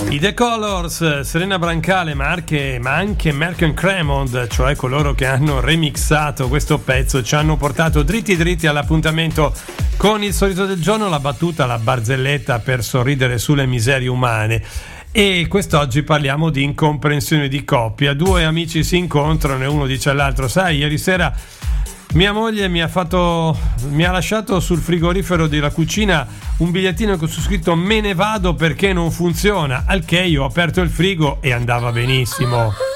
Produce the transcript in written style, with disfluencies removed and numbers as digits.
I The Colors, Serena Brancale, ma anche Merck Cremont, cioè coloro che hanno remixato questo pezzo, ci hanno portato dritti all'appuntamento con il solito del giorno, la battuta, la barzelletta per sorridere sulle miserie umane. E quest'oggi parliamo di incomprensione di coppia. Due amici si incontrano e uno dice all'altro: sai, ieri sera mia moglie mi ha lasciato sul frigorifero della cucina un bigliettino con su scritto "me ne vado perché non funziona", al che io ho aperto il frigo e andava benissimo.